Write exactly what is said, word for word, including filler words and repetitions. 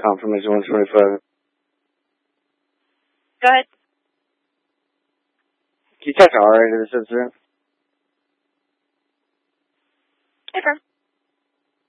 confirmation one twenty-five. Go ahead. Can you talk to R A to the citizen? Hey, firm.